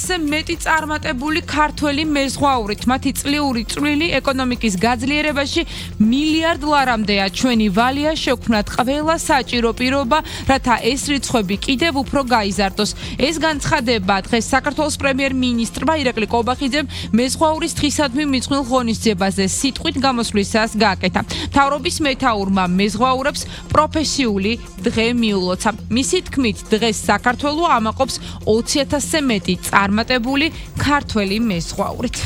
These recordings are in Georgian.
ათასზე მეტი წარმატებული ქართველი მეზღვაურით. მათი წლიური წვლილი ეკონომიკის გაძლიერებაში მილიარდ ლარამდეა. ჩვენი ვალია შევქმნათ ყველა საჭირო პირობა, რათა ეს რიცხვები კიდევ უფრო გაიზარდოს. ეს განცხადება დღეს საქართველოს პრემიერ-მინისტრმა ირაკლი კობახიძემ მეზღვაურის დღისადმი მიძღვნილ ღონისძიებაზე სიტყვით გამოსვლისას გააკეთა. მთავრობის მეთაურმა მეზღვაურებს პროფესიული დღე მიულოცა. მისი თქმით, დღეს საქართველო ამაყობს 20,000-ზე მეტი წარმატებული ქართველი მეზღვაურით.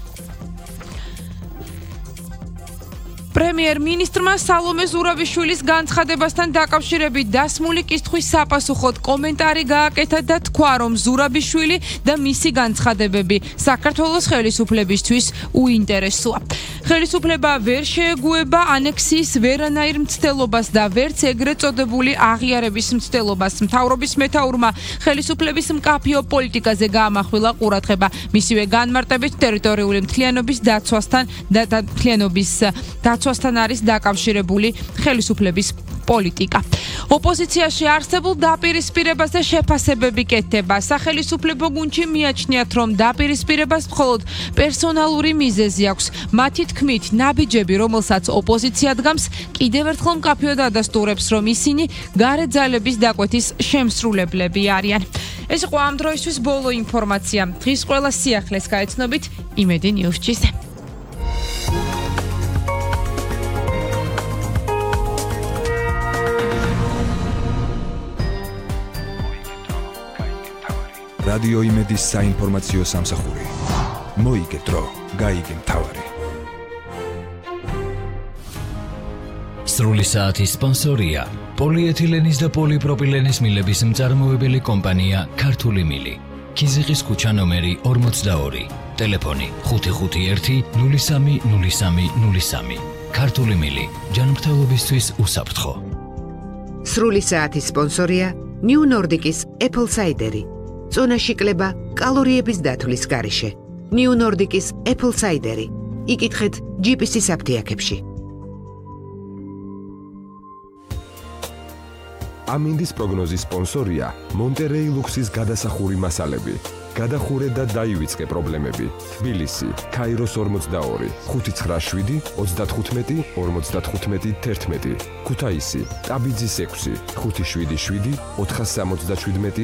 პრემიერ-მინისტრმა სალომე ზურაბიშვილის განცხადებასთან დაკავშირებით დასმული კითხვის საპასუხოდ კომენტარი გააკეთა და თქვა, რომ ზურაბიშვილი და მისი განცხადებები საქართველოს ხელისუფლებისთვის უინტერესოა. ხელისუფლება ვერ შეეგუება ანექსიის ვერანაირ მცდელობას და ვერც ეგრეთ წოდებული აღიარების მცდელობას. მთავრობის მეთაურმა ხელისუფლების მკაფიო პოლიტიკაზე გაამახვილა ყურადღება. მისივე განმარტებით ტერიტორიული მთლიანობის დაცვასთან არის დაკავშირებული ხელისუფლების პოლიტიკა. ოპოზიციაში არსებულ დაპირისპირებაზე შეფასებები კეთდება. სახელისუფლებო გუნდში მიაჩნიათ, რომ დაპირისპირებას მხოლოდ პერსონალური მიზეზი აქვს. მათი თქმით, ნაბიჯები, რომელსაც ოპოზიცია დგამს, კიდევ ერთხელ მკაფიოდ ადასტურებს, რომ ისინი გარე ძალების დაკვეთის შემსრულებლები არიან. ეს იყო ამ დროისთვის ბოლო ინფორმაცია. დღის ყველა სიახლეს გაეცნობით იმედი ნიუსჩიზე. რადიო იმედის საინფორმაციო სამსახური. მოიგდრო, გაიგე მთავარი. სრული საათის სპონსორია პოლიეთილენის და პოლიპროპილენის მილების მწარმოებელი კომპანია ქართული მილი. ქიზიყის ქუჩა ნომერი 42. ტელეფონი 551-030303. ქართული მილი. ჯანმრთელობისთვის უსაფრთხო. სრული საათის სპონსორია New Nordic-ის Apple Cider-ი. წონაში კლება კალორიების დათვლის გარეშე. New Nordic-ის Apple Cider-ი. იკითხეთ GPS-ის აფთიაქებში. ამინდის პროგნოზის სპონსორია მონტერეი ლუქსის გადასახური მასალები. გადახურე და დაივიწყე პრობლემები. თბილისი, ქაიროს 42, 597, 35, 55, 11. ქუთაისი, ტაბიძის 6, 577, 477